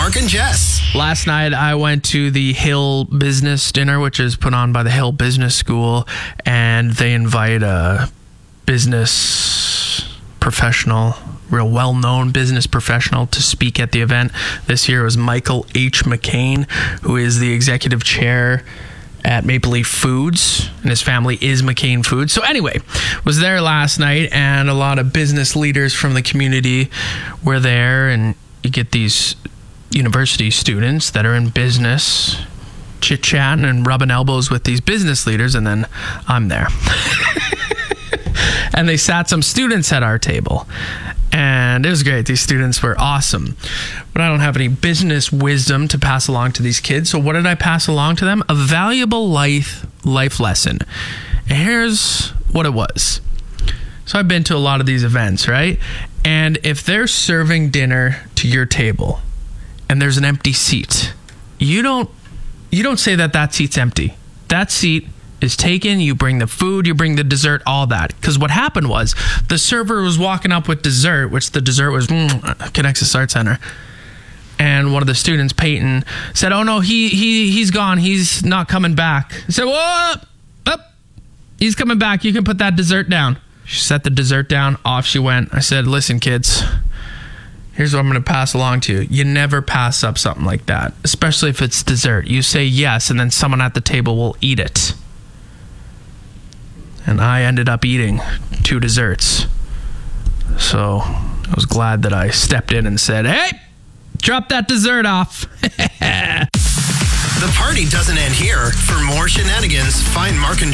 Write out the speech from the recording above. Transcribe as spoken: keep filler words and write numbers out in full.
Mark and Jess. Last night, I went to the Hill Business Dinner, which is put on by the Hill Business School, and they invite a business professional, real well-known business professional, to speak at the event. This year it was Michael H. McCain, who is the executive chair at Maple Leaf Foods, and his family is McCain Foods. So anyway, was there last night, and a lot of business leaders from the community were there, and you get these university students that are in business chit-chatting and rubbing elbows with these business leaders, and then I'm there. And they sat some students at our table, and it was great. These students were awesome, but I don't have any business wisdom to pass along to these kids. So what did I pass along to them? A valuable life life lesson. And here's what it was. So I've been to a lot of these events, right? And if they're serving dinner to your table and there's an empty seat, you don't you don't say that that seat's empty. That seat is taken. You bring the food, you bring the dessert, all that. Because what happened was the server was walking up with dessert, which the dessert was mm, Conexus Art Center. And one of the students, Peyton, said, "Oh no, he he he's gone. He's not coming back." I said, "Whoa, up, up. He's coming back. You can put that dessert down." She set the dessert down. Off she went. I said, "Listen, kids, here's what I'm going to pass along to you. You never pass up something like that, especially if it's dessert. You say yes, and then someone at the table will eat it." And I ended up eating two desserts. So I was glad that I stepped in and said, "Hey, drop that dessert off." The party doesn't end here. For more shenanigans, find Mark and